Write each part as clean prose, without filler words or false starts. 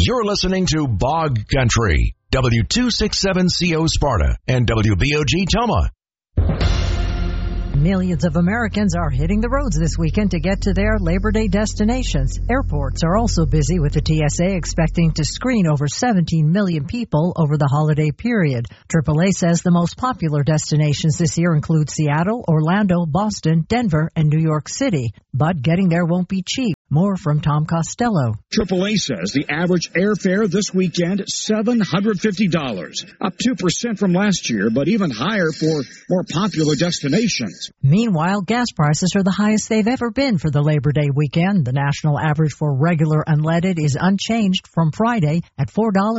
You're listening to Bog Country, W267CO Sparta and WBOG Toma. Millions of Americans are hitting the roads this weekend to get to their Labor Day destinations. Airports are also busy with the TSA expecting to screen over 17 million people over the holiday period. AAA says the most popular destinations this year include Seattle, Orlando, Boston, Denver, and New York City. But getting there won't be cheap. More from Tom Costello. AAA says the average airfare this weekend, $750, up 2% from last year, but even higher for more popular destinations. Meanwhile, gas prices are the highest they've ever been for the Labor Day weekend. The national average for regular unleaded is unchanged from Friday at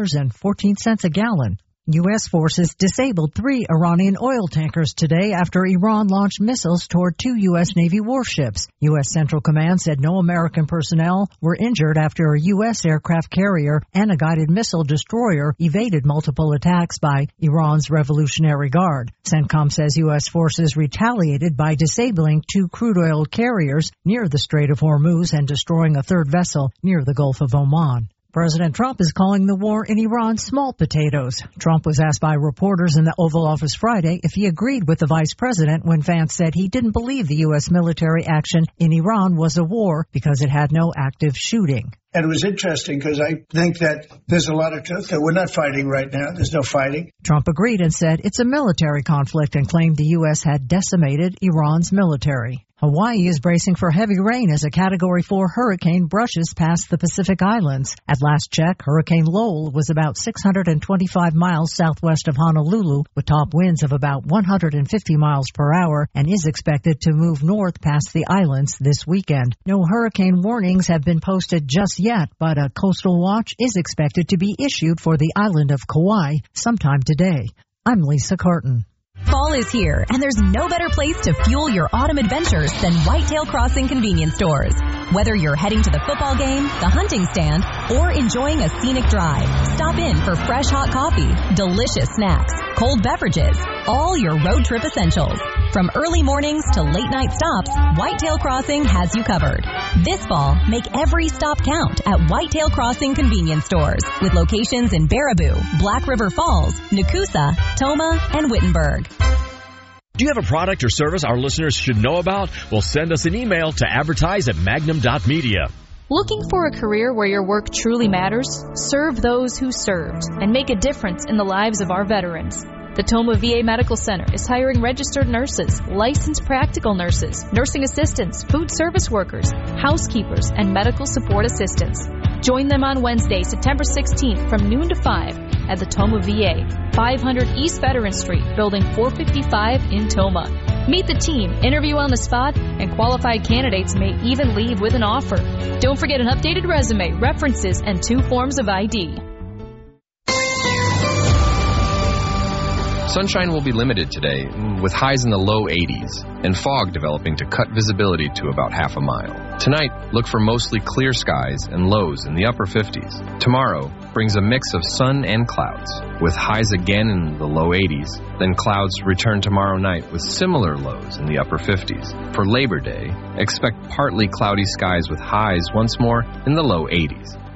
$4.14 a gallon. U.S. forces disabled 3 Iranian oil tankers today after Iran launched missiles toward 2 U.S. Navy warships. U.S. Central Command said no American personnel were injured after a U.S. aircraft carrier and a guided missile destroyer evaded multiple attacks by Iran's Revolutionary Guard. CENTCOM says U.S. forces retaliated by disabling 2 crude oil carriers near the Strait of Hormuz and destroying a 3rd vessel near the Gulf of Oman. President Trump is calling the war in Iran small potatoes. Trump was asked by reporters in the Oval Office Friday if he agreed with the vice president when Vance said he didn't believe the U.S. military action in Iran was a war because it had no active shooting. And it was interesting because I think that there's a lot of truth that we're not fighting right now. There's no fighting. Trump agreed and said it's a military conflict and claimed the U.S. had decimated Iran's military. Hawaii is bracing for heavy rain as a Category 4 hurricane brushes past the Pacific Islands. At last check, Hurricane Lowell was about 625 miles southwest of Honolulu with top winds of about 150 miles per hour and is expected to move north past the islands this weekend. No hurricane warnings have been posted just yet, but a coastal watch is expected to be issued for the island of Kauai sometime today. I'm Lisa Carton. Fall is here, and there's no better place to fuel your autumn adventures than Whitetail Crossing convenience stores. Whether you're heading to the football game, the hunting stand, or enjoying a scenic drive, stop in for fresh hot coffee, delicious snacks, cold beverages, all your road trip essentials. From early mornings to late night stops, Whitetail Crossing has you covered. This fall, make every stop count at Whitetail Crossing convenience stores with locations in Baraboo, Black River Falls, Nakusa, Toma, and Wittenberg. Do you have a product or service our listeners should know about? Well, send us an email to advertise@magnum.media. Looking for a career where your work truly matters? Serve those who served and make a difference in the lives of our veterans. The Toma VA Medical Center is hiring registered nurses, licensed practical nurses, nursing assistants, food service workers, housekeepers, and medical support assistants. Join them on Wednesday, September 16th from noon to 5 at the Toma VA, 500 East Veteran Street, Building 455 in Toma. Meet the team, interview on the spot, and qualified candidates may even leave with an offer. Don't forget an updated resume, references, and 2 forms of ID. Sunshine will be limited today, with highs in the low 80s, and fog developing to cut visibility to about half a mile. Tonight, look for mostly clear skies and lows in the upper 50s. Tomorrow brings a mix of sun and clouds, with highs again in the low 80s. Then clouds return tomorrow night with similar lows in the upper 50s. For Labor Day, expect partly cloudy skies with highs once more in the low 80s.